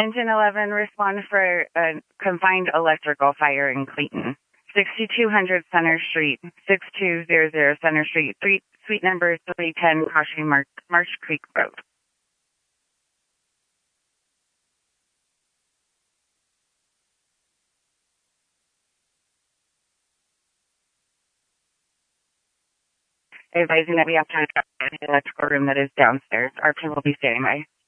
Engine 11, respond for a confined electrical fire in Clayton. 6200 Center Street, 6200 Center Street, suite number 310, Caution Marsh Creek Road. Advising that we have to address the electrical room that is downstairs. Our team will be standing by.